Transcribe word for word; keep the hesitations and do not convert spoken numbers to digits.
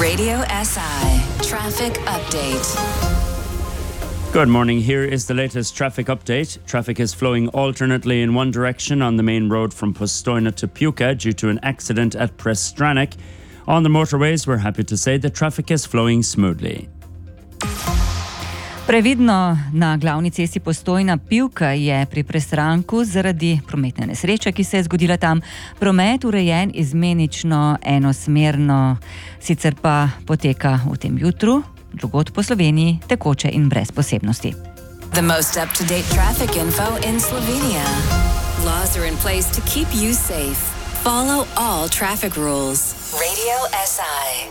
Radio S I Traffic Update. Good morning. Here is the latest traffic update. Traffic is flowing alternately in one direction on the main road from Postojna to Puka due to an accident at Prestranek. On the motorways, we're happy to say the traffic is flowing smoothly. Previdno na glavni cesti Postojna-Pivka je pri Prestranku zaradi prometne nesreče, ki se je zgodila tam, promet urejen izmenično enosmerno, sicer pa poteka v tem jutru, drugod po Sloveniji, tekoče in brez posebnosti. The most up-to-date traffic info in Slovenia. Laws are in place to keep you safe. Follow all traffic rules. Radio S I.